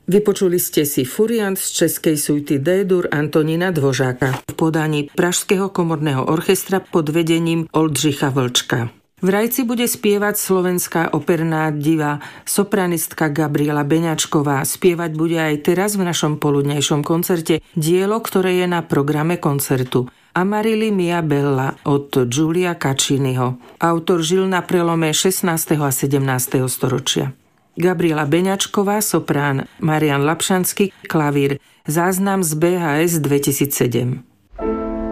Vypočuli ste si Furiant z českej suity D-dur Antonína Dvořáka v podaní Pražského komorného orchestra pod vedením Oldřicha Vlčka. V Rajci bude spievať slovenská operná diva sopranistka Gabriela Beňačková. Spievať bude aj teraz v našom poludnejšom koncerte dielo, ktoré je na programe koncertu. Amarili mia bella od Giulia Cacciniho. Autor žil na prelome 16. a 17. storočia. Gabriela Beňačková, soprán, Marian Lapšanský, klavír. Záznam z BHS 2007.